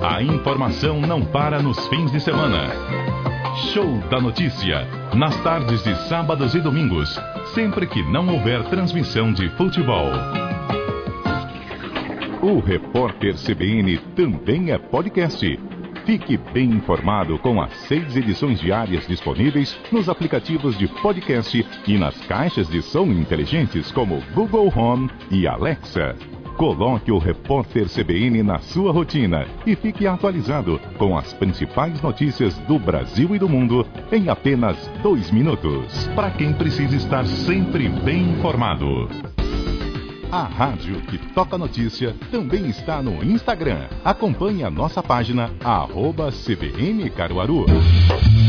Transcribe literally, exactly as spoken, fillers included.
A informação não para nos fins de semana. Show da Notícia, nas tardes de sábados e domingos, sempre que não houver transmissão de futebol. O Repórter C B N também é podcast. Fique bem informado com as seis edições diárias disponíveis nos aplicativos de podcast e nas caixas de som inteligentes como Google Home e Alexa. Coloque o Repórter C B N na sua rotina e fique atualizado com as principais notícias do Brasil e do mundo em apenas dois minutos. Para quem precisa estar sempre bem informado. A rádio que toca notícia também está no Instagram. Acompanhe a nossa página arroba C B N Caruaru.